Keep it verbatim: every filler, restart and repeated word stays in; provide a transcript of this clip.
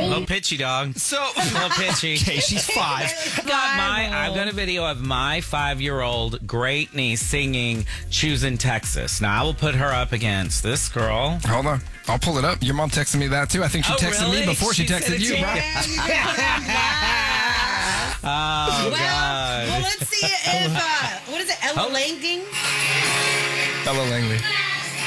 little pitchy, dog. So, a little pitchy. Okay, she's five. Got my, I've got a video of my five-year-old great niece singing "Choosing Texas." Now I will put her up against this girl. Hold on. I'll pull it up. Your mom texted me that, too. I think she Oh, texted really? me before she, She texted said it you, to bro. Oh, well, God. well, let's see if, uh, what is it, Ella Oh. Langing? Ella Langley.